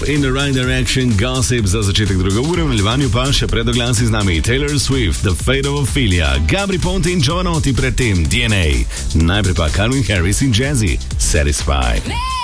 in the Right Direction, Gossip za začetek druge ure, v nadaljevanju pa še pred oglasi z nami Taylor Swift, The Fate of Ophelia, Gabri Ponte in Jovanotti, predtem DNA. Najprej pa Calvin Harris in Jazzy, Satisfied.